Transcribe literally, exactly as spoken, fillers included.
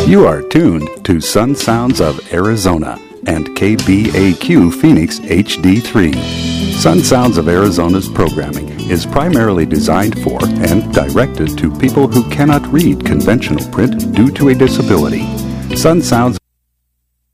You are tuned to Sun Sounds of Arizona and K B A Q Phoenix H D three. Sun Sounds of Arizona's programming is primarily designed for and directed to people who cannot read conventional print due to a disability. Sun Sounds